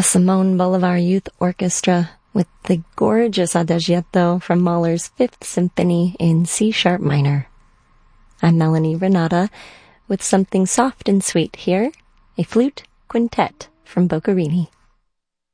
the Simone Bolivar Youth Orchestra with the gorgeous Adagietto from Mahler's Fifth Symphony in C-sharp minor. I'm Melanie Renata with something soft and sweet here, a flute quintet from Boccherini.